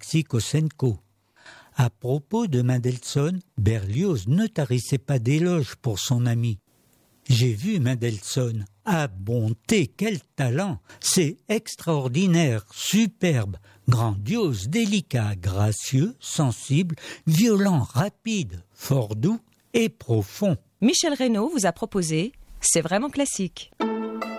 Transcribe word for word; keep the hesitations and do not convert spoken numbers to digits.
Mexique au Senco. À propos de Mendelssohn, Berlioz ne tarissait pas d'éloges pour son ami. « J'ai vu Mendelssohn. Ah bonté, quel talent! C'est extraordinaire, superbe, grandiose, délicat, gracieux, sensible, violent, rapide, fort doux et profond. » Michel Reynaud vous a proposé « C'est vraiment classique ».